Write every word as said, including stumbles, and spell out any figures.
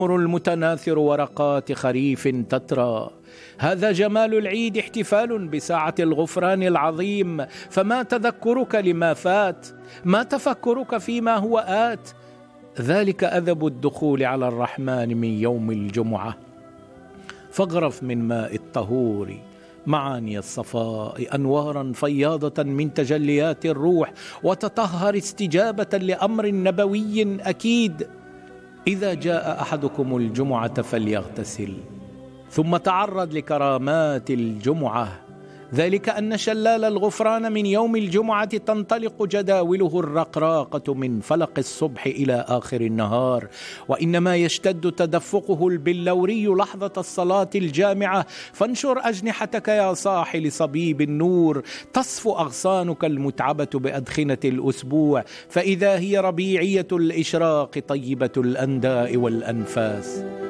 المتناثر ورقات خريف تترى. هذا جمال العيد، احتفال بساعة الغفران العظيم. فما تذكرك لما فات؟ ما تفكرك فيما هو آت؟ ذلك أذب الدخول على الرحمن من يوم الجمعة. فاغرف من ماء الطهور معاني الصفاء، أنوارا فياضة من تجليات الروح، وتطهر استجابة لأمر نبوي أكيد. إذا جاء أحدكم الجمعة فليغتسل، ثم تعرض لكرامات الجمعة. ذلك أن شلال الغفران من يوم الجمعة تنطلق جداوله الرقراقة من فلق الصبح إلى آخر النهار، وإنما يشتد تدفقه البلوري لحظة الصلاة الجامعة. فانشر أجنحتك يا صاح لصبيب النور، تصفو أغصانك المتعبة بأدخنة الأسبوع، فإذا هي ربيعية الإشراق طيبة الأنداء والأنفاس.